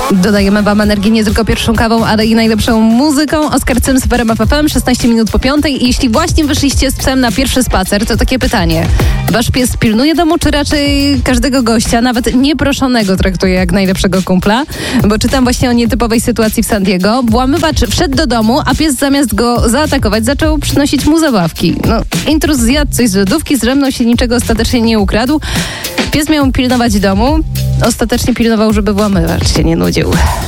Dodajemy wam energii nie tylko pierwszą kawą, ale i najlepszą muzyką. Oskar Cym, Super FM, 16 minut po 5. I jeśli właśnie wyszliście z psem na pierwszy spacer, to takie pytanie. Wasz pies pilnuje domu, czy raczej każdego gościa, nawet nieproszonego, traktuje jak najlepszego kumpla? Bo czytam właśnie o nietypowej sytuacji w San Diego. Włamywacz wszedł do domu, a pies zamiast go zaatakować, zaczął przynosić mu zabawki. Intruz zjadł coś z lodówki, zdrzemnął się, niczego ostatecznie nie ukradł. Pies miał pilnować domu. Ostatecznie pilnował, żeby włamywacz się nie nudził.